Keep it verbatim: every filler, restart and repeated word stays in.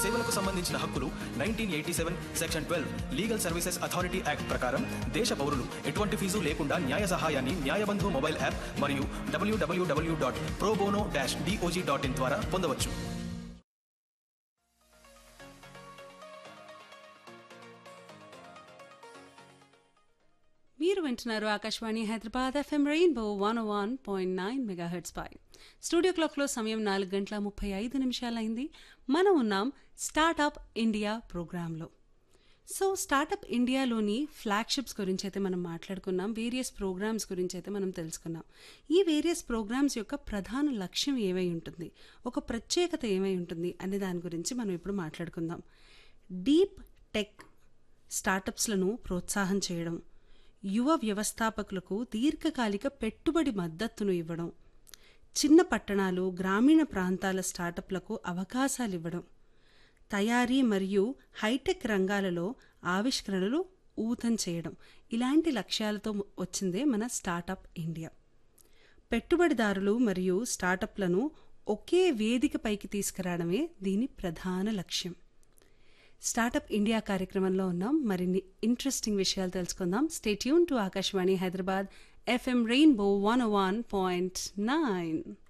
సేవలకు సంబంధించిన హక్కులు nineteen eighty seven section twelve legal services authority act ప్రకారం దేశ పౌరులు ఎటువంటి ఫీజు లేకుండా న్యాయ సహాయాన్ని న్యాయబంధు మొబైల్ యాప్ మరియు డబ్ల్యూడబ్ల్యూడబ్ల్యూ dot pro bono dash DOJ dot in ద్వారా పొందవచ్చు. మీరు వింటున్నారు Akashvani Hyderabad FM rainbow one one point nine megahertz పై. స్టూడియో క్లాక్లో సమయం నాలుగు గంటల ముప్పై ఐదు నిమిషాలైంది. మనం ఉన్నాం స్టార్టప్ ఇండియా ప్రోగ్రాంలో. సో స్టార్టప్ ఇండియాలోని ఫ్లాగ్షిప్స్ గురించి అయితే మనం మాట్లాడుకున్నాం, వేరియస్ ప్రోగ్రామ్స్ గురించి అయితే మనం తెలుసుకున్నాం. ఈ వేరియస్ ప్రోగ్రామ్స్ యొక్క ప్రధాన లక్ష్యం ఏమై ఉంటుంది, ఒక ప్రత్యేకత ఏమై ఉంటుంది అనే దాని గురించి మనం ఇప్పుడు మాట్లాడుకుందాం. డీప్ టెక్ స్టార్టప్స్లను ప్రోత్సాహం చేయడం, యువ వ్యవస్థాపకులకు దీర్ఘకాలిక పెట్టుబడి మద్దతును ఇవ్వడం, చిన్న పట్టణాలు గ్రామీణ ప్రాంతాల స్టార్టప్లకు అవకాశాలు ఇవ్వడం, తయారీ మరియు హైటెక్ రంగాలలో ఆవిష్కరణలు ఊతం చేయడం, ఇలాంటి లక్ష్యాలతో వచ్చిందే మన స్టార్టప్ ఇండియా. పెట్టుబడిదారులు మరియు స్టార్టప్లను ఒకే వేదికపైకి తీసుకురావడమే దీని ప్రధాన లక్ష్యం. స్టార్టప్ ఇండియా కార్యక్రమంలో ఉన్నాం. మరిన్ని ఇంట్రెస్టింగ్ విషయాలు తెలుసుకుందాం. Stay tune to Akashvani Hyderabad FM rainbow one one point nine.